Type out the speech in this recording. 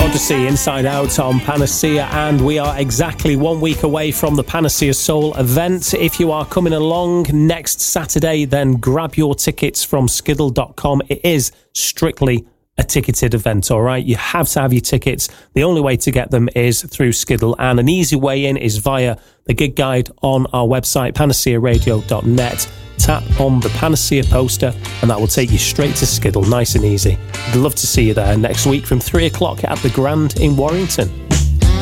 Odyssey Inside Out on Panacea, and we are exactly 1 week away from the Panacea Soul event. If you are coming along next Saturday, then grab your tickets from skiddle.com. It is strictly a ticketed event, all right? You have to have your tickets. The only way to get them is through Skiddle, and an easy way in is via the gig guide on our website, panacearadio.net. Tap on the Panacea poster and that will take you straight to Skiddle, nice and easy. I'd love to see you there next week from 3 o'clock at the Grand in Warrington.